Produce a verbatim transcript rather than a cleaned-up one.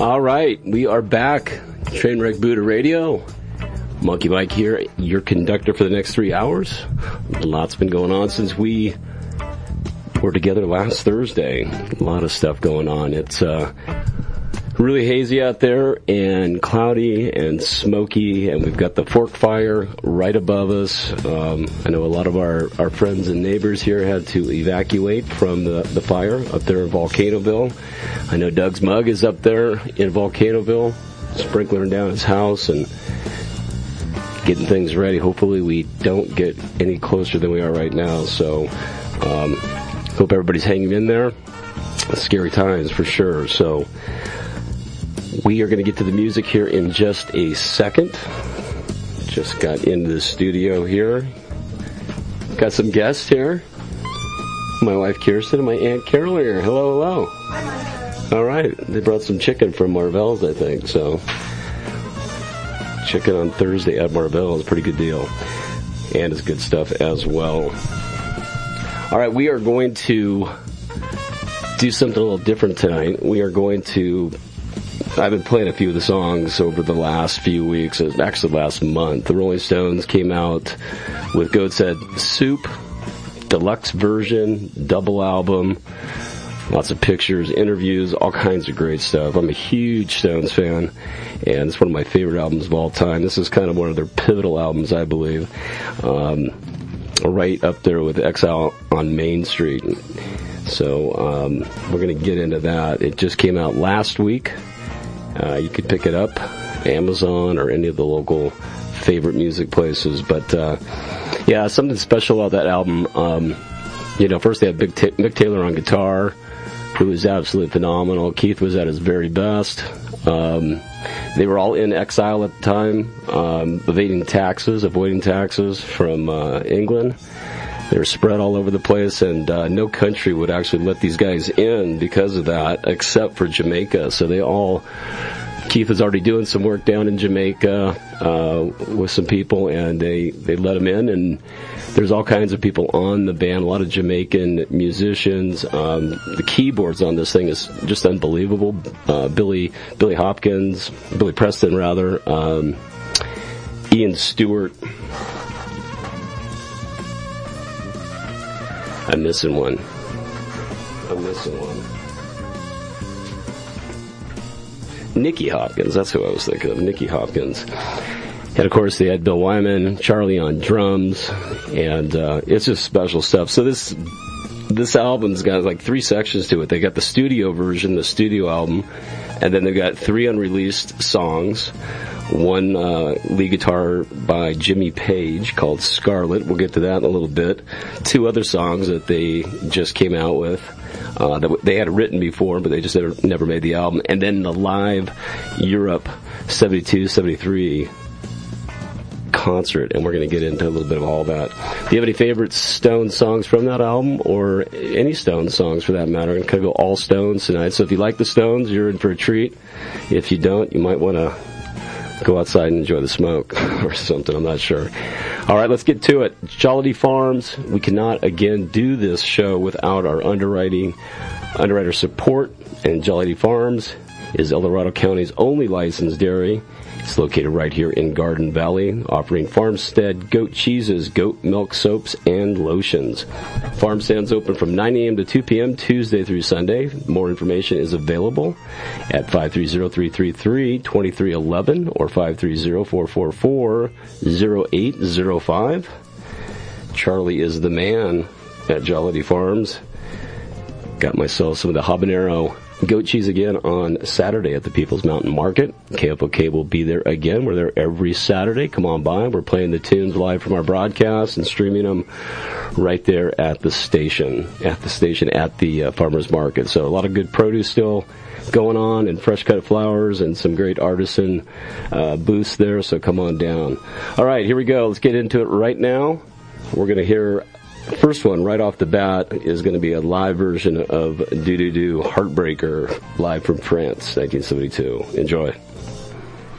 All right, we are back. Trainwreck Buddha Radio. Monkey Mike here, your conductor for the next three hours. A lot's been going on since we were together last Thursday. A lot of stuff going on. It's uh, really hazy out there and cloudy and smoky, and we've got the fork fire right above us. Um, I know a lot of our, our friends and neighbors here had to evacuate from the, the fire up there in Volcanoville. I know Doug's mug is up there in Volcanoville, sprinkling down his house and getting things ready. Hopefully we don't get any closer than we are right now. So um, hope everybody's hanging in there. Scary times for sure. So we are going to get to the music here in just a second. Just got into the studio here. Got some guests here. My wife Kirsten and my Aunt Carol are here. Hello, hello. Hi. All right. They brought some chicken from Marvell's, I think. So chicken on Thursday at Marvell is a pretty good deal. And it's good stuff as well. All right. We are going to do something a little different tonight. We are going to I've been playing a few of the songs over the last few weeks, actually last month. The Rolling Stones came out with Goat's Head Soup, deluxe version, double album, lots of pictures, interviews, all kinds of great stuff. I'm a huge Stones fan, and it's one of my favorite albums of all time. This is kind of one of their pivotal albums, I believe, um, right up there with Exile on Main Street. So um, we're going to get into that. It just came out last week. Uh, you could pick it up, Amazon or any of the local favorite music places. But, uh, yeah, something special about that album. Um, you know, first they had Big T- Mick Taylor on guitar, who was absolutely phenomenal. Keith was at his very best. Um, they were all in exile at the time, um, evading taxes, avoiding taxes from uh, England. They were spread all over the place, and uh, no country would actually let these guys in because of that, except for Jamaica. So they all, Keith was already doing some work down in Jamaica uh, with some people, and they, they let him in, and there's all kinds of people on the band, a lot of Jamaican musicians. Um, the keyboards on this thing is just unbelievable. Uh, Billy Billy Hopkins, Billy Preston, rather, um, Ian Stewart. I'm missing one. I'm missing one. Nicky Hopkins, that's who I was thinking of, Nicky Hopkins. And, of course, they had Bill Wyman, Charlie on drums, and uh, it's just special stuff. So this this album's got like three sections to it. They got the studio version, the studio album, and then they've got three unreleased songs. One uh, lead guitar by Jimmy Page called Scarlet. We'll get to that in a little bit. Two other songs that they just came out with uh, that they had written before, but they just never, never made the album. And then the live Europe seventy-two seventy-three concert, and we're going to get into a little bit of all that. Do you have any favorite Stones songs from that album, or any Stones songs for that matter? I'm going to go all Stones tonight. So if you like the Stones, you're in for a treat. If you don't, you might want to go outside and enjoy the smoke or something. I'm not sure. All right, let's get to it. Jollity Farms. We cannot, again, do this show without our underwriting, underwriter support. And Jollity Farms is El Dorado County's only licensed dairy. It's located right here in Garden Valley, offering farmstead goat cheeses, goat milk soaps, and lotions. Farm stands open from nine a.m. to two p.m. Tuesday through Sunday. More information is available at five three zero, three three three, two three one one or five three zero, four four four, zero eight zero five. Charlie is the man at Jollity Farms. Got myself some of the habanero goat cheese again on Saturday at the People's Mountain Market. K F O K will be there again. We're there every Saturday. Come on by. We're playing the tunes live from our broadcast and streaming them right there at the station, at the station at the uh, Farmers Market. So a lot of good produce still going on, and fresh cut flowers, and some great artisan uh, booths there. So come on down. All right, here we go. Let's get into it right now. We're going to hear the first one right off the bat is going to be a live version of Do Do Do Heartbreaker, live from France, nineteen seventy-two. Enjoy.